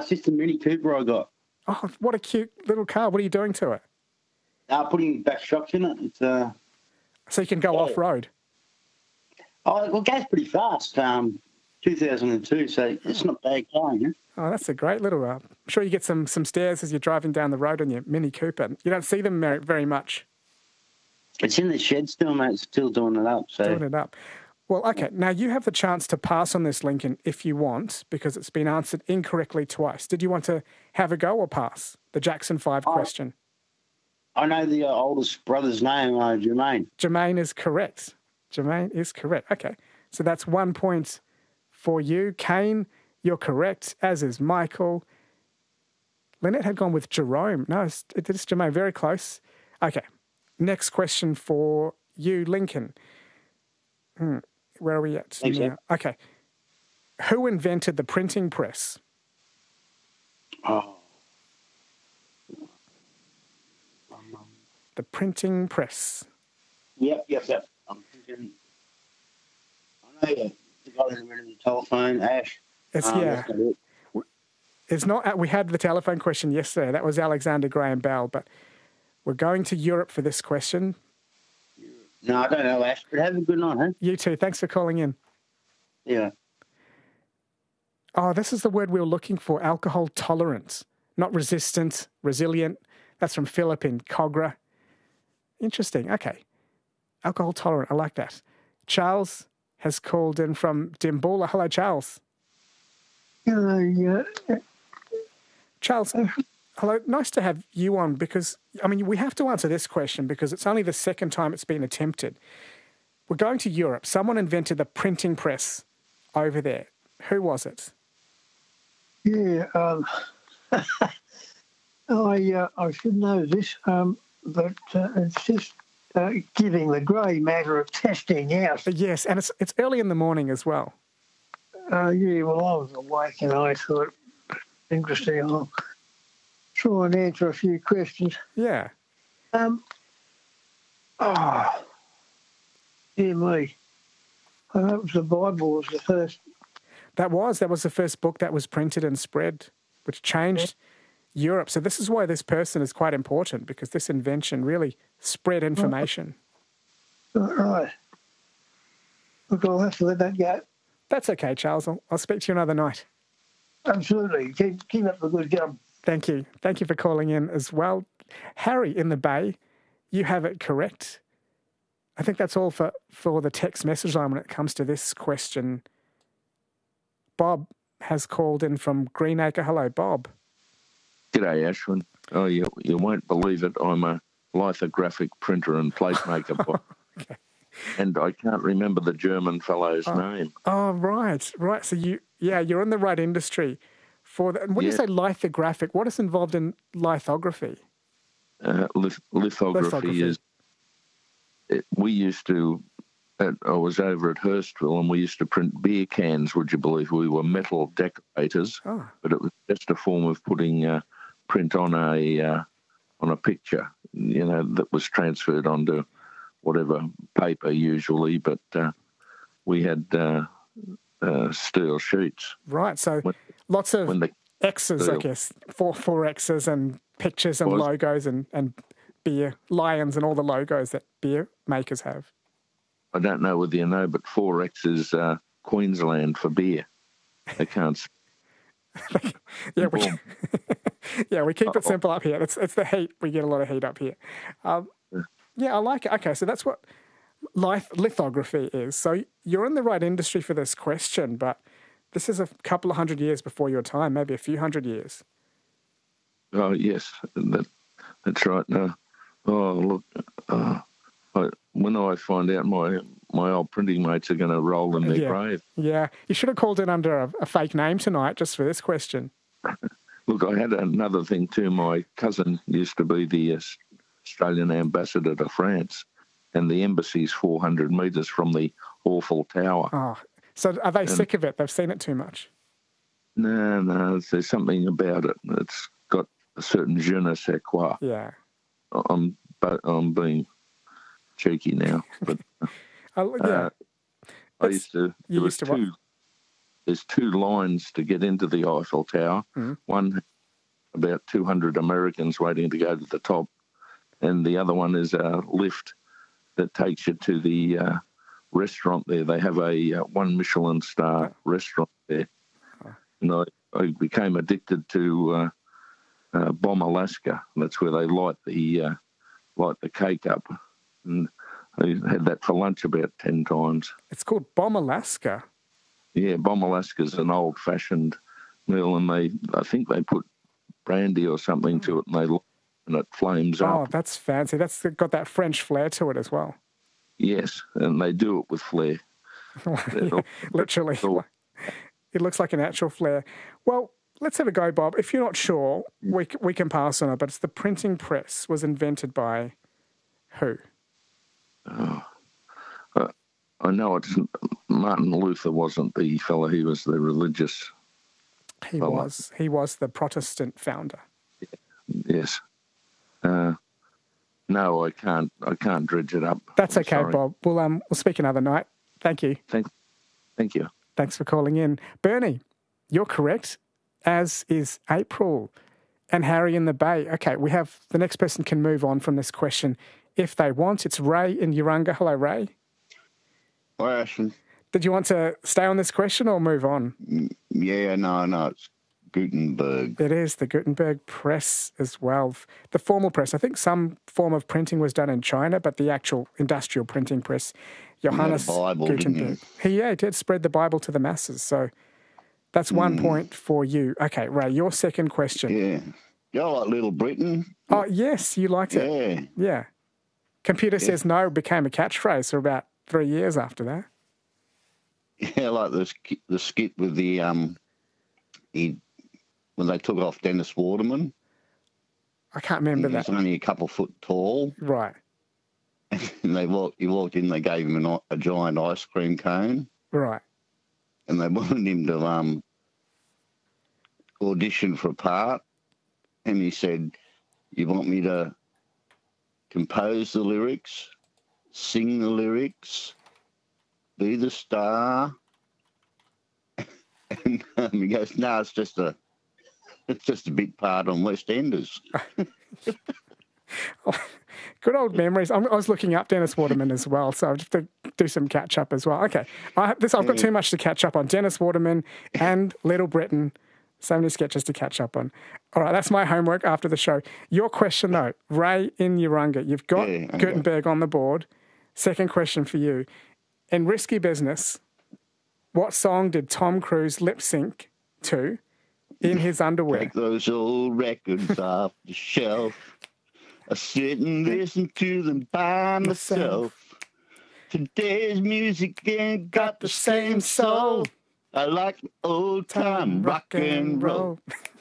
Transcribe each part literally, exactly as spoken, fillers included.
it's just a Mini Cooper I got. Oh, what a cute little car. What are you doing to it? Uh, putting back shocks in it. It's uh, So you can go yeah. off-road? Oh, well, it goes pretty fast. Um, two thousand two, so it's not bad going, yeah? Oh, that's a great little... Uh, I'm sure you get some, some stairs as you're driving down the road on your Mini Cooper. You don't see them very, very much. It's in the shed still, mate. It's still doing it up. So. Doing it up. Well, okay, now you have the chance to pass on this, Lincoln, if you want, because it's been answered incorrectly twice. Did you want to have a go or pass? The Jackson five oh, question. I know the uh, oldest brother's name, uh, Jermaine. Jermaine is correct. Jermaine is correct. Okay, so that's one point for you. Kane, you're correct, as is Michael. Lynette had gone with Jerome. No, it's, it's Jermaine, very close. Okay, next question for you, Lincoln. Hmm. Where are we at Thanks, now? yeah. Okay. Who invented the printing press? Oh. The printing press. Yep, yep, yep. I'm thinking... I know, yeah. The guy that invented the telephone, Ash. It's, um, yeah. It. It's not... We had the telephone question yesterday. That was Alexander Graham Bell, but we're going to Europe for this question. No, I don't know, Ash, but have a good night, huh? You too. Thanks for calling in. Yeah. Oh, this is the word we were looking for, alcohol tolerant. Not resistant, resilient. That's from Philip in Cogra. Interesting. Okay. Alcohol tolerant. I like that. Charles has called in from Dimboola. Hello, Charles. Hello, yeah. Charles, hello. Nice to have you on because, I mean, we have to answer this question because it's only the second time it's been attempted. We're going to Europe. Someone invented the printing press over there. Who was it? Yeah, um, I uh, I should know this, um, but uh, it's just uh, giving the grey matter of testing out. Yes, and it's it's early in the morning as well. Uh, yeah, well, I was awake and I thought, interesting, I'll try and answer a few questions. Yeah. Um. Oh, dear me. I hope it was the Bible was the first. That was. That was the first book that was printed and spread, which changed yeah. Europe. So this is why this person is quite important, because this invention really spread information. All right. Look, I'll have to let that go. That's okay, Charles. I'll, I'll speak to you another night. Absolutely. Keep, keep up the good job. Thank you. Thank you for calling in as well. Harry in the Bay, you have it correct. I think that's all for, for the text message line when it comes to this question. Bob has called in from Greenacre. Hello, Bob. G'day, Ashwin. Oh, you, you won't believe it. I'm a lithographic printer and plate maker. Okay. And I can't remember the German fellow's oh. name. Oh, right, right. So, you, yeah, you're in the right industry for that. And when yeah. you say lithographic, what is involved in lithography? Uh, lith- lithography, lithography is... It, we used to... I was over at Hurstville and we used to print beer cans, would you believe? We were metal decorators, oh. but it was just a form of putting uh, print on a uh, on a picture, you know, that was transferred onto whatever paper usually, but uh, we had uh, uh, steel sheets. Right, so when, lots of the X's, steel, I guess, four, four X's and pictures and was, logos and, and beer, lions and all the logos that beer makers have. I don't know whether you know, but four X is uh, Queensland for beer. They can't. yeah, we yeah we keep it simple up here. It's it's the heat. We get a lot of heat up here. Um, yeah, I like it. Okay, so that's what lith- lithography is. So you're in the right industry for this question, but this is a couple of hundred years before your time, maybe a few hundred years. Oh yes, that that's right. No, oh look. Uh, I, when I find out my my old printing mates are going to roll in their yeah. grave. Yeah, you should have called in under a, a fake name tonight just for this question. Look, I had another thing too. My cousin used to be the Australian ambassador to France, and the embassy's four hundred metres from the awful tower. Oh, so are they and, sick of it? They've seen it too much? No, no, there's something about it. It's got a certain je ne sais quoi. Yeah. I'm, but I'm being... cheeky now, but uh, yeah. uh, I used to. You there used to two, what? there's two lines to get into the Eiffel Tower. Mm. One, about two hundred Americans waiting to go to the top, and the other one is a lift that takes you to the uh, restaurant there. They have a uh, one Michelin star oh. restaurant there. Oh. And I, I became addicted to uh, uh, Bomb Alaska. That's where they light the uh, light the cake up, and I had that for lunch about ten times. It's called Bomb Alaska. Yeah, Bomb Alaska's an old-fashioned meal, and they I think they put brandy or something to it, and they and it flames oh, up. Oh, that's fancy. That's got that French flair to it as well. Yes, and they do it with flair. Yeah, literally. It looks like an actual flair. Well, let's have a go, Bob. If you're not sure, we, we can pass on it, but it's the printing press was invented by who? Oh, uh, I know it's Martin Luther wasn't the fellow. He was the religious He fellow. was. He was the Protestant founder. Yes. Uh, no, I can't. I can't dredge it up. That's I'm okay, sorry. Bob. We'll um we'll speak another night. Thank you. Thank, thank you. Thanks for calling in, Bernie. You're correct, as is April and Harry in the Bay. Okay, we have the next person can move on from this question if they want. It's Ray in Urunga. Hello, Ray. Hi, Ashton. Did you want to stay on this question or move on? Yeah, no, no, it's Gutenberg. It is the Gutenberg press as well. The formal press, I think some form of printing was done in China, but the actual industrial printing press, Johannes Bible, Gutenberg. He, yeah, he did spread the Bible to the masses. So that's one Mm. point for you. Okay, Ray, your second question. Yeah. You like Little Britain? Oh, yes, you liked it. Yeah. Yeah. Computer Yeah. says no became a catchphrase for about three years after that. Yeah, like the sk- the skit with the um, he when they took off Dennis Waterman. I can't remember He was that. only a couple foot tall, Right, and they walked. He walked in. They gave him an, i- a giant ice cream cone, right. and they wanted him to um audition for a part. And he said, "You want me to compose the lyrics, sing the lyrics, be the star?" And um, he goes, "No, it's just a, it's just a big part on West Enders." Good old memories. I'm, I was looking up Dennis Waterman as well, so I have to do some catch up as well. Okay, I, this, I've got too much to catch up on. Dennis Waterman and Little Britain. So many sketches to catch up on. All right, that's my homework after the show. Your question, though, Ray in Urunga. You've got Yeah, okay. Gutenberg on the board. Second question for you. In Risky Business, what song did Tom Cruise lip sync to in his underwear? Take those old records off the shelf. I sit and listen to them by myself. Today's music ain't got the same soul. I like old time rock and roll.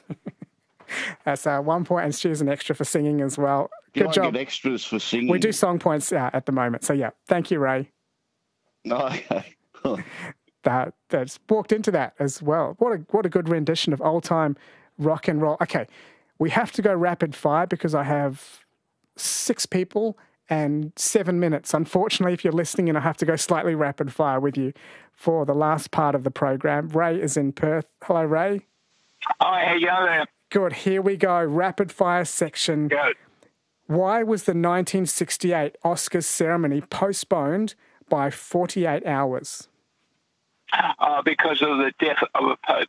That's uh, one point, and Stu's an extra for singing as well. Do Good I job. get extras for singing? We do song points uh, at the moment. So, yeah, thank you, Ray. Okay. That that's walked into that as well. What a what a good rendition of old time rock and roll. Okay, we have to go rapid fire because I have six people and seven minutes. Unfortunately, if you're listening, and I have to go slightly rapid fire with you for the last part of the program. Ray is in Perth. Hello, Ray. Hi, how you going? Good. Here we go. Rapid fire section. Good. Why was the nineteen sixty-eight Oscars ceremony postponed by forty-eight hours? Uh, because of the death of a pope.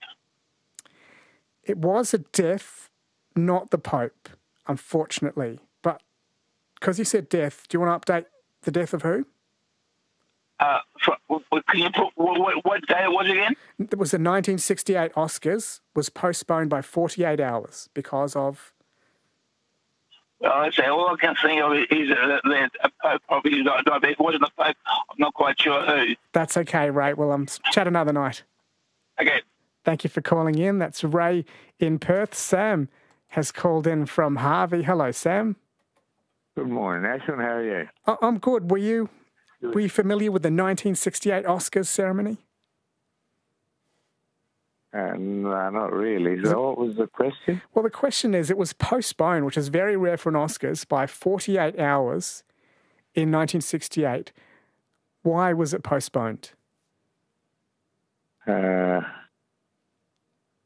It was a death, not the Pope, unfortunately. But because you said death, do you want to update the death of who? Uh, for, can you put what, what day it was again? It was the nineteen sixty-eight Oscars was postponed by forty-eight hours because of... Well, I say all I can think of is that there's a pope probably died. If it wasn't a pope, I'm not quite sure who. That's okay, Ray. Well, um, chat another night. Okay. Thank you for calling in. That's Ray in Perth. Sam has called in from Harvey. Hello, Sam. Good morning, Ashton. How are you? I- I'm good. Were you were you familiar with the nineteen sixty-eight Oscars ceremony? Uh, no, not really. So what was the question? Well, the question is, it was postponed, which is very rare for an Oscars, by forty-eight hours in nineteen sixty-eight. Why was it postponed? Uh,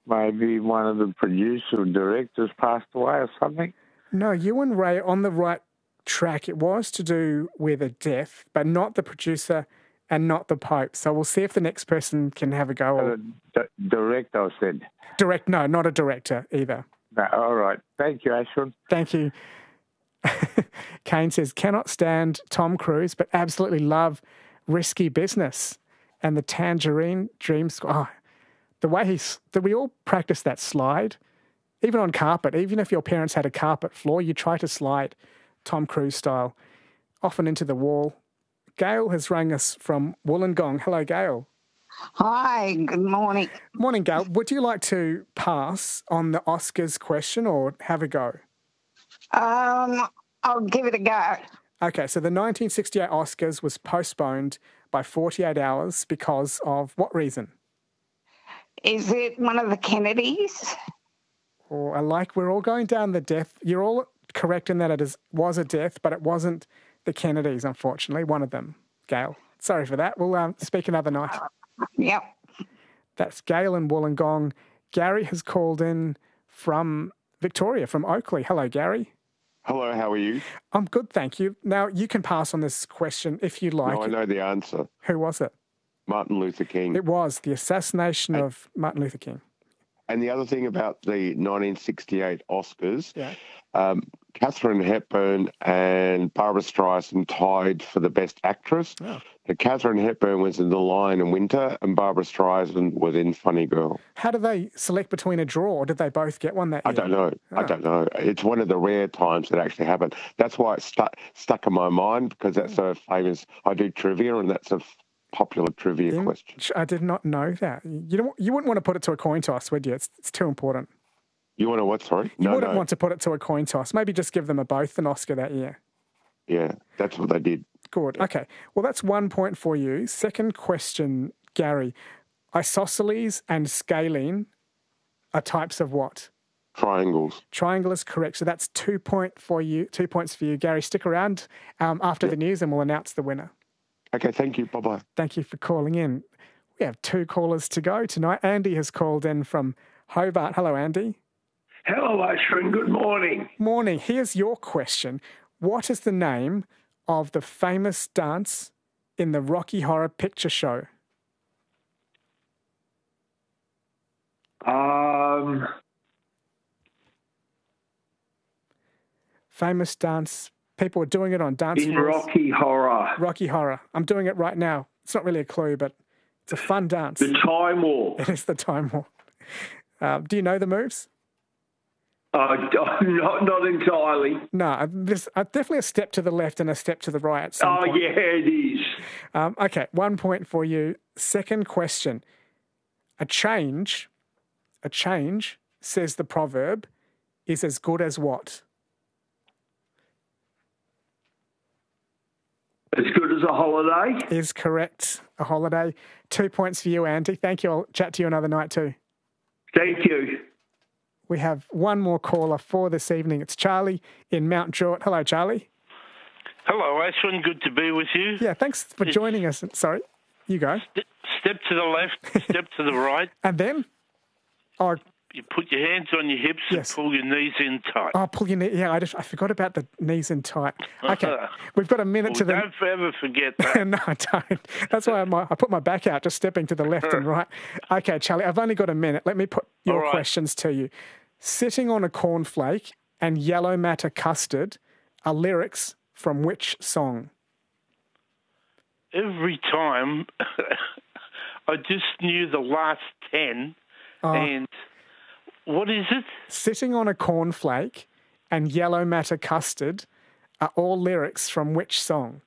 maybe one of the producers or directors passed away or something. No, you and Ray are on the right track. It was to do with a death, but not the producer and not the Pope. So we'll see if the next person can have a go. Uh, d- director, I said. Direct, no, not a director either. No, all right. Thank you, Ashwin. Thank you. Kane says, cannot stand Tom Cruise, but absolutely love Risky Business and the Tangerine Dream Squad. Oh, the way he's, that we all practice that slide, even on carpet. Even if your parents had a carpet floor, you try to slide Tom Cruise style, often into the wall. Gail has rang us from Wollongong. Hello, Gail. Hi, good morning. Morning, Gail. Would you like to pass on the Oscars question or have a go? Um, I'll give it a go. Okay, so the nineteen sixty-eight Oscars was postponed by forty-eight hours because of what reason? Is it one of the Kennedys? Or like we're all going down the death. You're all correct in that it is, was a death, but it wasn't the Kennedys, unfortunately, one of them. Gail, sorry for that. We'll um, speak another night. Yep. That's Gail in Wollongong. Gary has called in from Victoria, from Oakley. Hello, Gary. Hello, how are you? I'm good, thank you. Now, you can pass on this question if you like. No, I know the answer. Who was it? Martin Luther King. It was the assassination and, of Martin Luther King. And the other thing about the nineteen sixty-eight Oscars, yeah. um, Katharine Hepburn and Barbara Streisand tied for the Best Actress. Oh. But Katharine Hepburn was in The Lion in Winter and Barbara Streisand was in Funny Girl. How do they select between a draw, or did they both get one that year? I don't know. Oh. I don't know. It's one of the rare times that actually happened. That's why it stuck, stuck in my mind, because that's a famous, I do trivia, and that's a popular trivia In, question. I did not know that. You don't, you wouldn't want to put it to a coin toss, would you? It's, it's too important. You want to what, sorry? You no, wouldn't no. want to put it to a coin toss. Maybe just give them a both an Oscar that year. Yeah, that's what they did. Good. Yeah. Okay. Well, that's one point for you. Second question, Gary. Isosceles and scalene are types of what? Triangles. Triangle is correct. So that's two point for you. Two points for you, Gary. Stick around um, after yeah. the news, and we'll announce the winner. Okay. Thank you. Bye bye. Thank you for calling in. We have two callers to go tonight. Andy has called in from Hobart. Hello, Andy. Hello, Ashwin. Good morning. Morning. Here's your question. What is the name of the famous dance in the Rocky Horror Picture Show? Um, famous dance. People are doing it on dance in floors. Rocky Horror. Rocky Horror. I'm doing it right now. It's not really a clue, but it's a fun dance. The Time War. It is the Time War. Uh, do you know the moves? Uh, not, not entirely. No, there's uh, definitely a step to the left and a step to the right at some oh, point. yeah, it is. Um, okay, one point for you. Second question. A change, a change, says the proverb, is as good as what? As good as a holiday? Is correct. A holiday. Two points for you, Andy. Thank you. I'll chat to you another night too. Thank you. We have one more caller for this evening. It's Charlie in Mount Druitt. Hello, Charlie. Hello, Ashwin. Good to be with you. Yeah, thanks for joining us. Sorry, you go. Step to the left, step to the right. And then? Oh, you put your hands on your hips yes. and pull your knees in tight. Oh, pull your knee. Yeah, I just I forgot about the knees in tight. Okay, we've got a minute well, to the. Don't ever forget that. No, I don't. That's why I'm, I put my back out, just stepping to the left and right. Okay, Charlie, I've only got a minute. Let me put your right. questions to you. Sitting on a cornflake and yellow matter custard are lyrics from which song? Every time, I just knew the last ten, oh. and. What is it? Sitting on a cornflake and yellow matter custard are all lyrics from which song?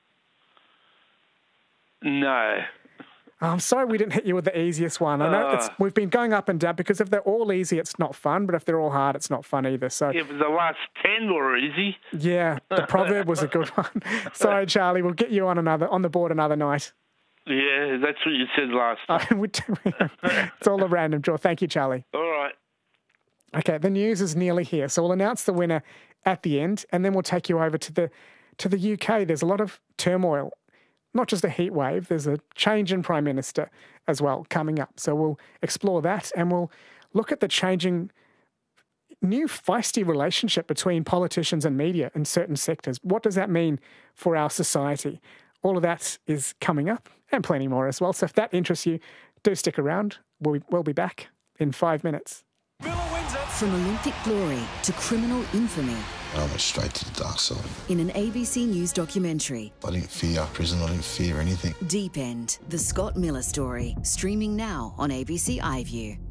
No. Oh, I'm sorry we didn't hit you with the easiest one. I know uh, it's, we've been going up and down because if they're all easy, it's not fun. But if they're all hard, it's not fun either. So yeah, but the last ten were easy. Yeah, the proverb was a good one. Sorry, Charlie. We'll get you on another on the board another night. Yeah, that's what you said last time. It's all a random draw. Thank you, Charlie. All right. Okay, the news is nearly here, so we'll announce the winner at the end, and then we'll take you over to the to the U K. There's a lot of turmoil, not just a heat wave. There's a change in Prime Minister as well coming up, so we'll explore that, and we'll look at the changing, new feisty relationship between politicians and media in certain sectors. What does that mean for our society? All of that is coming up, and plenty more as well. So if that interests you, do stick around. We'll, we'll be back in five minutes. From Olympic glory to criminal infamy. I went straight to the dark side. In an A B C News documentary. I didn't fear prison, I didn't fear anything. Deep End, the Scott Miller story. Streaming now on A B C iView.